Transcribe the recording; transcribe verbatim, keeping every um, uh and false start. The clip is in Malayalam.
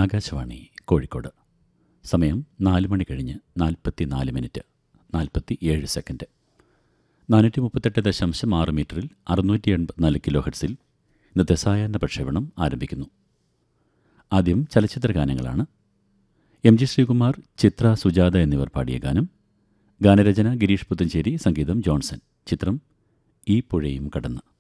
ആകാശവാണി കോഴിക്കോട്. സമയം നാല് മണി കഴിഞ്ഞ് നാൽപ്പത്തി നാല് മിനിറ്റ് നാൽപ്പത്തി ഏഴ് സെക്കൻഡ്. നാനൂറ്റി മുപ്പത്തെട്ട് ദശാംശം ആറ് മീറ്ററിൽ അറുന്നൂറ്റി എൺപത്തിനാല് കിലോ ഹെർട്സിൽ ഇന്നത്തെ സായാഹ്ന പ്രക്ഷേപണം ആരംഭിക്കുന്നു. ആദ്യം ചലച്ചിത്ര ഗാനങ്ങളാണ്. എം ജി ശ്രീകുമാർ, ചിത്ര, സുജാത എന്നിവർ പാടിയ ഗാനം. ഗാനരചന ഗിരീഷ് പുത്തഞ്ചേരി, സംഗീതം ജോൺസൺ. ചിത്രം ഈ പുഴയും കടന്ന്.